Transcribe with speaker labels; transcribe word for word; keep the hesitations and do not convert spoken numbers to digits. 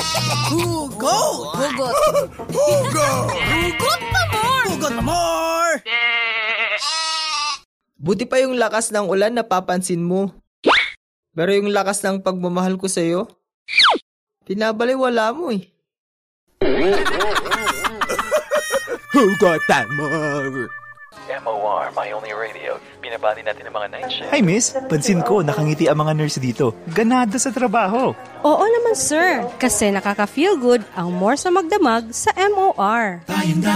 Speaker 1: Hugot!
Speaker 2: Hugot!
Speaker 1: Hugot!
Speaker 2: Hugot pa more!
Speaker 1: Hugot pa more!
Speaker 3: Buti pa yung lakas ng ulan napapansin mo. Pero yung lakas ng pagmamahal ko sa'yo, pinabaliwala mo eh.
Speaker 1: Hugot pa more!
Speaker 4: M O R, My Only Radio. Binabati natin ang mga night shift.
Speaker 5: Hi miss, pansin ko nakangiti ang mga nurse dito. Ganado sa trabaho.
Speaker 6: Oo naman sir, kasi nakaka-feel good ang more sa magdamag sa M O R.